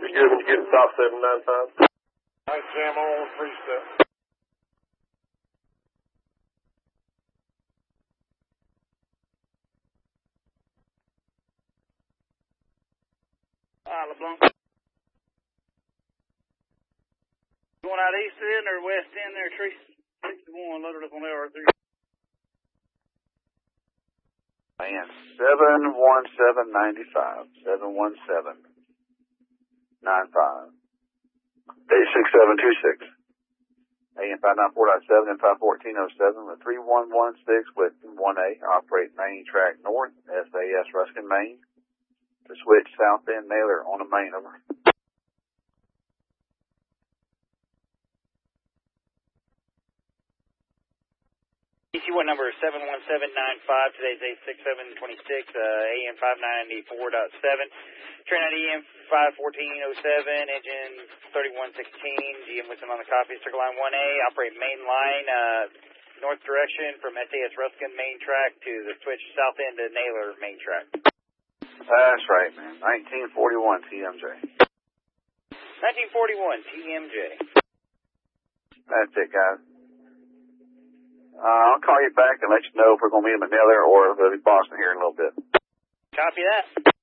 you good when you get to top 795? I jam on 3-step. LeBlanc. Going out east end or west end there, Tree 61, loaded up on LR3. Man, 71795. 71795. 86726. AM 594.7 and 51407 with 3116 with 1A. Operate main track north, SAS Ruskin, Maine. To switch south end Naylor on the main, over. EC1 number 71795, today's 86726, AM 594.7. Train out EM 51407, engine 3116, GM Wisdom on the copy, circle line 1A, operate main line, north direction from SAS Ruskin main track to the switch south end to Naylor main track. That's right, man. 1941 TMJ. 1941 TMJ. That's it, guys. I'll call you back and let you know if we're going to meet him at Naylor or if it'll be Boston here in a little bit. Copy that.